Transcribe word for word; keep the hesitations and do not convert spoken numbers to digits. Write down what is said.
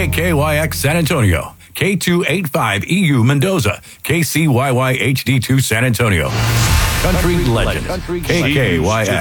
K K Y X San Antonio, K two eighty-five E U Mendoza, K C Y Y H D two San Antonio. Country legend, K K Y X.